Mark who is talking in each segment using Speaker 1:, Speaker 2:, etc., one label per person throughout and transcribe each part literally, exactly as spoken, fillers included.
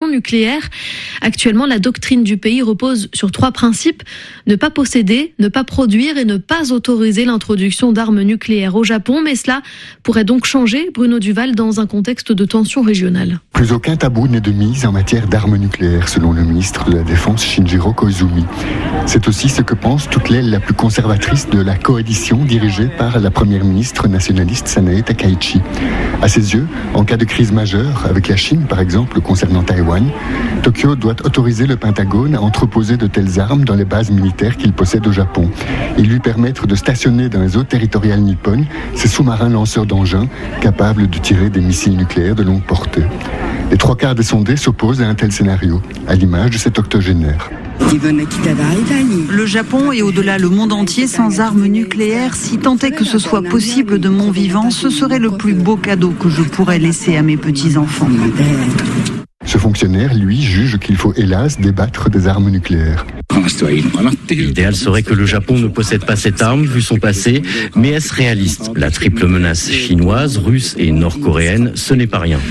Speaker 1: propulsion nucléaire. Actuellement, la doctrine du pays repose sur trois principes. Ne pas posséder, ne pas produire et ne pas autoriser l'introduction d'armes nucléaires au Japon. Mais cela pourrait donc changer, Bruno Duval, dans un contexte de tension régionale.
Speaker 2: Plus aucun tabou n'est de mise en matière d'armes nucléaires, selon le ministre de la Défense Shinjiro Koizumi. C'est aussi ce que pense toute l'aile la plus conservatrice de la coalition dirigée par la première ministre nationaliste Sanae Takaichi. À ses yeux, en cas de crise majeure, avec la Chine par exemple concernant Taïwan, Tokyo doit autoriser le Pentagone à entreposer de telles armes dans les bases militaires qu'il possède au Japon et lui permettre de stationner dans les eaux territoriales nippones ces sous-marins lanceurs d'engins capables de tirer des missiles nucléaires de longue portée. Les trois quarts des sondés s'opposent à un tel scénario, à l'image de cet octogénaire.
Speaker 3: Le Japon et au-delà le monde entier sans armes nucléaires, si tant est que ce soit possible de mon vivant, ce serait le plus beau cadeau que je pourrais laisser à mes petits-enfants.
Speaker 2: Ce fonctionnaire, lui, juge qu'il faut hélas débattre des armes nucléaires.
Speaker 4: L'idéal serait que le Japon ne possède pas cette arme, vu son passé, mais est-ce réaliste ? La triple menace chinoise, russe et nord-coréenne, ce n'est pas rien.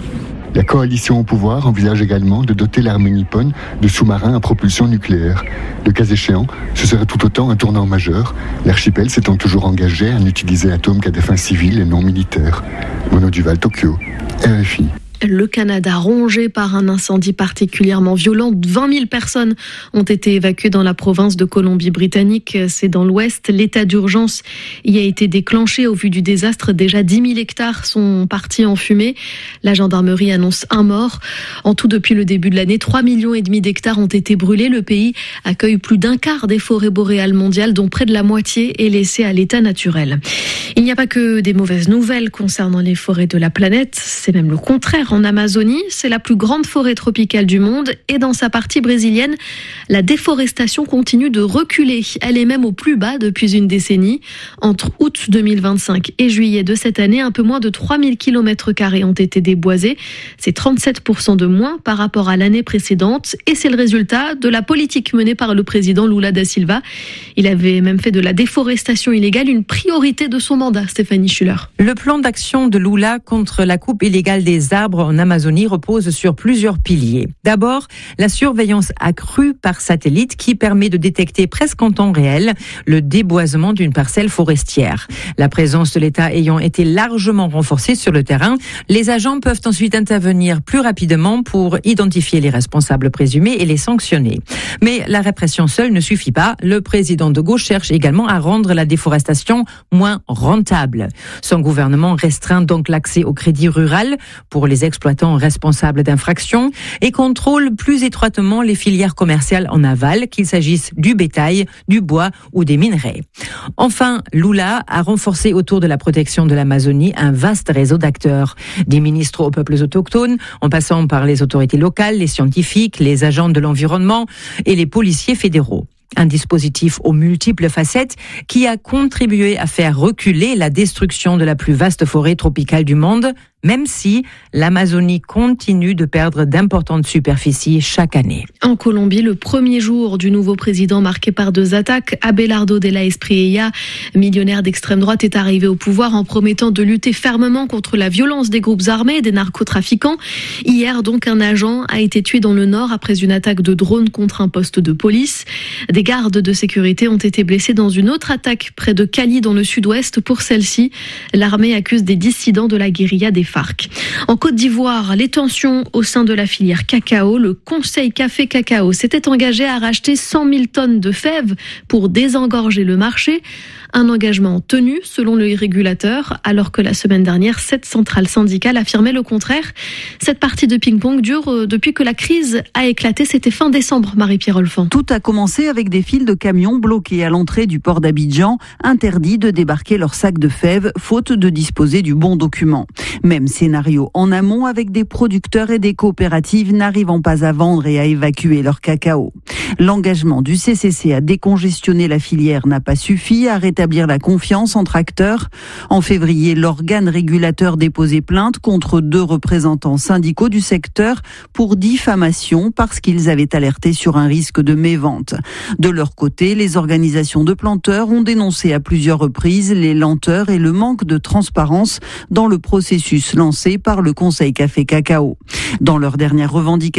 Speaker 2: La coalition au pouvoir envisage également de doter l'armée nippone de sous-marins à propulsion nucléaire. Le cas échéant, ce serait tout autant un tournant majeur, l'archipel s'étant toujours engagé à n'utiliser l'atome qu'à des fins civiles et non militaires. Bruno Duval, Tokyo, R F I.
Speaker 1: Le Canada rongé par un incendie particulièrement violent. vingt mille personnes ont été évacuées dans la province de Colombie-Britannique. C'est dans l'ouest. L'état d'urgence y a été déclenché au vu du désastre. Déjà dix mille hectares sont partis en fumée. La gendarmerie annonce un mort. En tout, depuis le début de l'année, trois millions et demi d'hectares ont été brûlés. Le pays accueille plus d'un quart des forêts boréales mondiales, dont près de la moitié est laissée à l'état naturel. Il n'y a pas que des mauvaises nouvelles concernant les forêts de la planète. C'est même le contraire. En Amazonie, c'est la plus grande forêt tropicale du monde et dans sa partie brésilienne, la déforestation continue de reculer. Elle est même au plus bas depuis une décennie. Entre août deux mille vingt-cinq et juillet de cette année, un peu moins de trois mille kilomètres carrés ont été déboisés. C'est trente-sept pour cent de moins par rapport à l'année précédente et c'est le résultat de la politique menée par le président Lula da Silva. Il avait même fait de la déforestation illégale une priorité de son mandat, Stéphanie Schuller.
Speaker 5: Le plan d'action de Lula contre la coupe illégale des arbres en Amazonie repose sur plusieurs piliers. D'abord, la surveillance accrue par satellite qui permet de détecter presque en temps réel le déboisement d'une parcelle forestière. La présence de l'État ayant été largement renforcée sur le terrain, les agents peuvent ensuite intervenir plus rapidement pour identifier les responsables présumés et les sanctionner. Mais la répression seule ne suffit pas. Le président de gauche cherche également à rendre la déforestation moins rentable. Son gouvernement restreint donc l'accès au crédit rural pour les exploitants responsables d'infractions et contrôle plus étroitement les filières commerciales en aval, qu'il s'agisse du bétail, du bois ou des minerais. Enfin, Lula a renforcé autour de la protection de l'Amazonie un vaste réseau d'acteurs, des ministres aux peuples autochtones, en passant par les autorités locales, les scientifiques, les agents de l'environnement et les policiers fédéraux. Un dispositif aux multiples facettes qui a contribué à faire reculer la destruction de la plus vaste forêt tropicale du monde, même si l'Amazonie continue de perdre d'importantes superficies chaque année.
Speaker 1: En Colombie, le premier jour du nouveau président marqué par deux attaques, Abelardo de la Espriella, millionnaire d'extrême droite, est arrivé au pouvoir en promettant de lutter fermement contre la violence des groupes armés et des narcotrafiquants. Hier, donc, un agent a été tué dans le nord après une attaque de drone contre un poste de police. Des gardes de sécurité ont été blessés dans une autre attaque près de Cali dans le sud-ouest. Pour celle-ci, l'armée accuse des dissidents de la guérilla des F A R C. En Côte d'Ivoire, les tensions au sein de la filière cacao. Le Conseil Café Cacao s'était engagé à racheter cent mille tonnes de fèves pour désengorger le marché. Un engagement tenu selon le régulateur, alors que la semaine dernière, sept centrales syndicales affirmaient le contraire. Cette partie de ping-pong dure depuis que la crise a éclaté. C'était fin décembre, Marie-Pierre Olfan.
Speaker 3: Tout a commencé avec des files de camions bloqués à l'entrée du port d'Abidjan, interdits de débarquer leurs sacs de fèves, faute de disposer du bon document. Même scénario en amont, avec des producteurs et des coopératives n'arrivant pas à vendre et à évacuer leur cacao. L'engagement du C C C à décongestionner la filière n'a pas suffi à rétablir la confiance entre acteurs. En février, l'organe régulateur déposait plainte contre deux représentants syndicaux du secteur pour diffamation parce qu'ils avaient alerté sur un risque de mévente. De leur côté, les organisations de planteurs ont dénoncé à plusieurs reprises les lenteurs et le manque de transparence dans le processus lancé par le Conseil Café Cacao. Dans leur dernière revendication,